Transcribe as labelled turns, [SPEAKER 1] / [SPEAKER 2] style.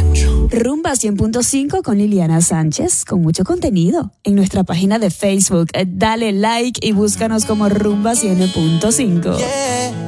[SPEAKER 1] Rumba 100.5 con Liliana Sánchez, con mucho contenido en nuestra página de Facebook. Dale like y búscanos como Rumba 100.5.
[SPEAKER 2] Yeah.